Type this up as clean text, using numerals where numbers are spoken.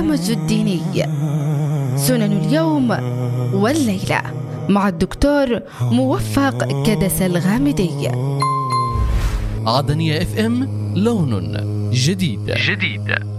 البرنامج الديني سنن اليوم والليلة مع الدكتور موفق كدس الغامدي. عدنية FM، لون جديد.